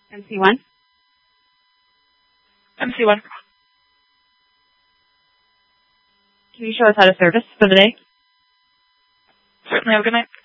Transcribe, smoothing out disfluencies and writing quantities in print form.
MC1. MC1. Can you show us how to service for the day? Certainly. Have a good night.